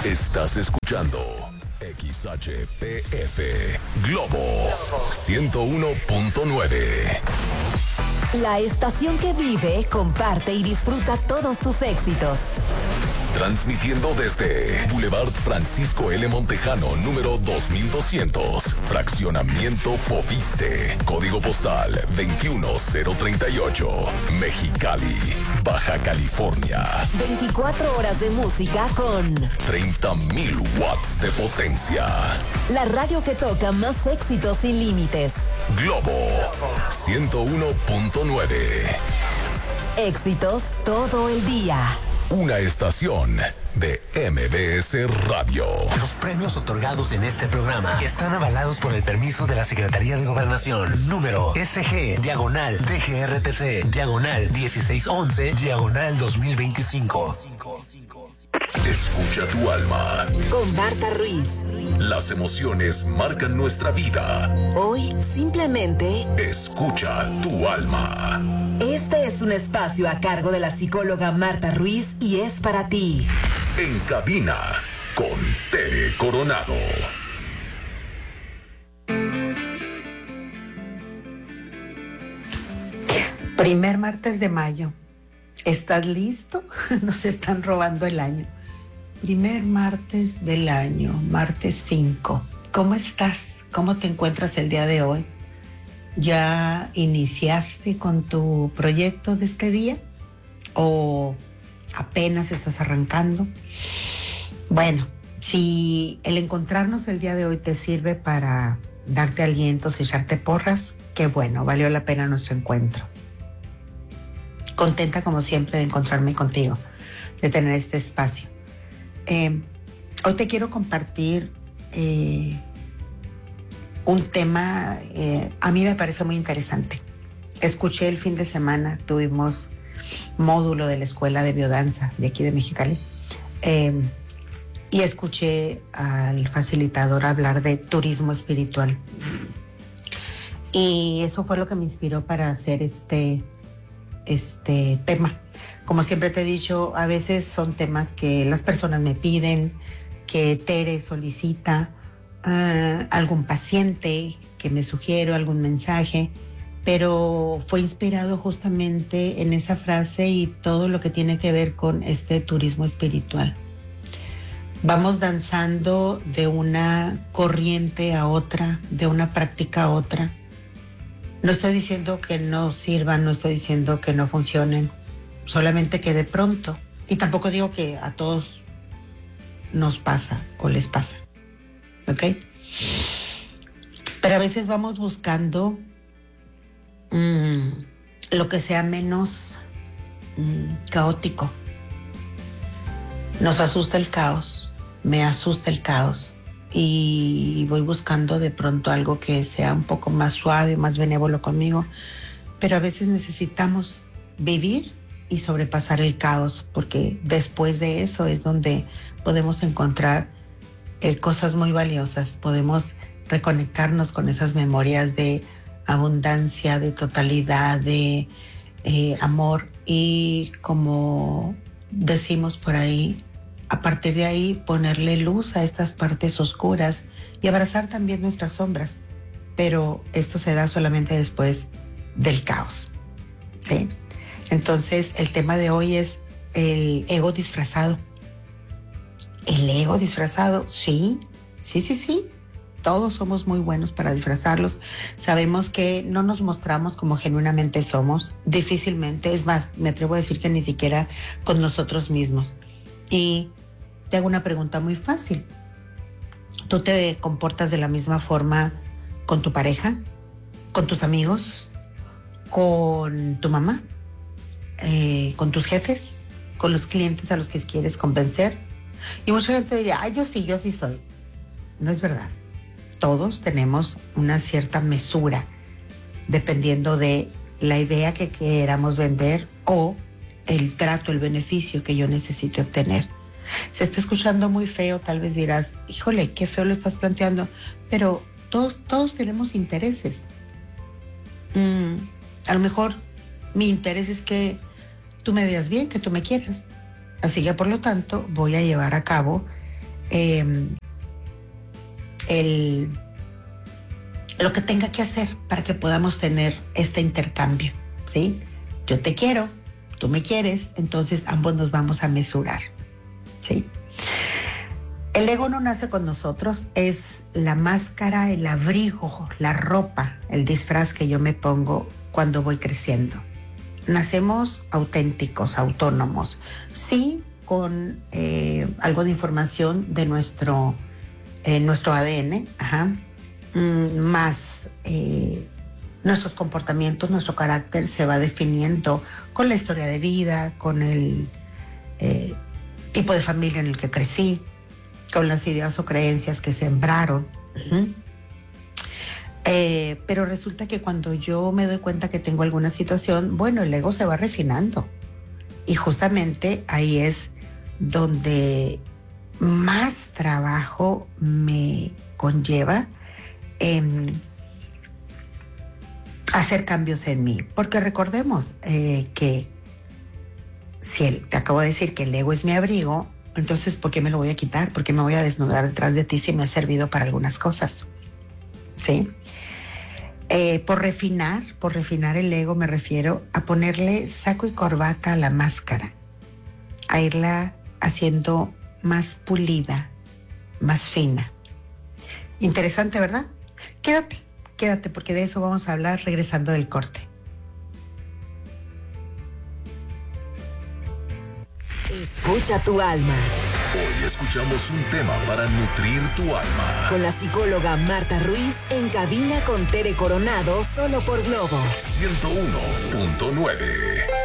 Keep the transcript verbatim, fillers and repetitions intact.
Estás escuchando X H P F Globo ciento uno punto nueve. La estación que vive, comparte y disfruta todos tus éxitos. Transmitiendo desde Boulevard Francisco L. Montejano, número dos mil doscientos, Fraccionamiento Fobiste, Código Postal veintiuno cero treinta y ocho, Mexicali, Baja California. veinticuatro horas de música con treinta mil watts de potencia. La radio que toca más éxitos sin límites. Globo ciento uno punto nueve. Éxitos todo el día. Una estación de M B S Radio. Los premios otorgados en este programa están avalados por el permiso de la Secretaría de Gobernación. Número S G, diagonal, D G R T C, diagonal, dieciséis once, diagonal dos mil veinticinco. Escucha tu alma. Con Marta Ruiz. Las emociones marcan nuestra vida. Hoy, simplemente, escucha tu alma. Este es un espacio a cargo de la psicóloga Marta Ruiz y es para ti. En cabina, con Tere Coronado. Primer martes de mayo. ¿Estás listo? Nos están robando el año. Primer martes del año, martes cinco. ¿Cómo estás? ¿Cómo te encuentras el día de hoy? ¿Ya iniciaste con tu proyecto de este día? ¿O apenas estás arrancando? Bueno, si el encontrarnos el día de hoy te sirve para darte alientos y echarte porras, qué bueno, valió la pena nuestro encuentro. Contenta como siempre de encontrarme contigo, de tener este espacio. Eh, hoy te quiero compartir eh, un tema, eh, a mí me parece muy interesante. Escuché el fin de semana, tuvimos módulo de la Escuela de Biodanza de aquí de Mexicali, eh, y escuché al facilitador hablar de turismo espiritual. Y eso fue lo que me inspiró para hacer este, este tema. Como siempre te he dicho, a veces son temas que las personas me piden, que Tere solicita, uh, algún paciente que me sugiere algún mensaje, pero fue inspirado justamente en esa frase y todo lo que tiene que ver con este turismo espiritual. Vamos danzando de una corriente a otra, de una práctica a otra. No estoy diciendo que no sirvan, no estoy diciendo que no funcionen, solamente que de pronto, y tampoco digo que a todos nos pasa o les pasa, ¿ok? Pero a veces vamos buscando mmm, lo que sea menos mmm, caótico. Nos asusta el caos, me asusta el caos, y voy buscando de pronto algo que sea un poco más suave, más benévolo conmigo, pero a veces necesitamos vivir y sobrepasar el caos, porque después de eso es donde podemos encontrar eh, cosas muy valiosas, podemos reconectarnos con esas memorias de abundancia, de totalidad, de eh, amor, y como decimos por ahí, a partir de ahí ponerle luz a estas partes oscuras y abrazar también nuestras sombras, pero esto se da solamente después del caos, ¿sí? Entonces, el tema de hoy es el ego disfrazado. El ego disfrazado, sí, sí, sí, sí. Todos somos muy buenos para disfrazarlos. Sabemos que no nos mostramos como genuinamente somos, difícilmente. Es más, me atrevo a decir que ni siquiera con nosotros mismos. Y te hago una pregunta muy fácil. ¿Tú te comportas de la misma forma con tu pareja, con tus amigos, con tu mamá? Eh, con tus jefes, con los clientes a los que quieres convencer? Y mucha gente diría, ay, yo sí, yo sí soy. No es verdad. Todos tenemos una cierta mesura, dependiendo de la idea que queramos vender o el trato, el beneficio que yo necesito obtener. Se está escuchando muy feo, tal vez dirás, híjole, qué feo lo estás planteando, pero todos, todos tenemos intereses. Mm, a lo mejor mi interés es que tú me veas bien, que tú me quieras. Así que, por lo tanto, voy a llevar a cabo eh, el, lo que tenga que hacer para que podamos tener este intercambio, ¿sí? Yo te quiero, tú me quieres, entonces ambos nos vamos a mesurar, ¿sí? El ego no nace con nosotros, es la máscara, el abrigo, la ropa, el disfraz que yo me pongo cuando voy creciendo. Nacemos auténticos, autónomos, sí, con eh, algo de información de nuestro, eh, nuestro A D N, ajá, mm, más eh, nuestros comportamientos, nuestro carácter se va definiendo con la historia de vida, con el eh, tipo de familia en el que crecí, con las ideas o creencias que sembraron. Uh-huh. Eh, pero resulta que cuando yo me doy cuenta que tengo alguna situación, bueno, el ego se va refinando. Y justamente ahí es donde más trabajo me conlleva eh, hacer cambios en mí. Porque recordemos eh, que si el, te acabo de decir que el ego es mi abrigo, entonces ¿por qué me lo voy a quitar? ¿Por qué me voy a desnudar detrás de ti si me ha servido para algunas cosas? ¿Sí? Eh, por refinar, por refinar el ego me refiero a ponerle saco y corbata a la máscara, a irla haciendo más pulida, más fina. Interesante, ¿verdad? Quédate, quédate, porque de eso vamos a hablar regresando del corte. Escucha tu alma. Hoy escuchamos un tema para nutrir tu alma. Con la psicóloga Marta Ruiz en cabina con Tere Coronado, solo por Globo ciento uno punto nueve.